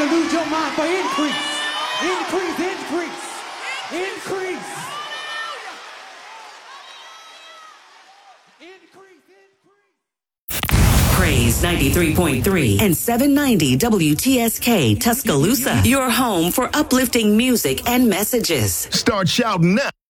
to lose your mind for increase. Increase, increase, increase. Praise 93.3 and 790 WTSK Tuscaloosa. Your home for uplifting music and messages. Start shouting now.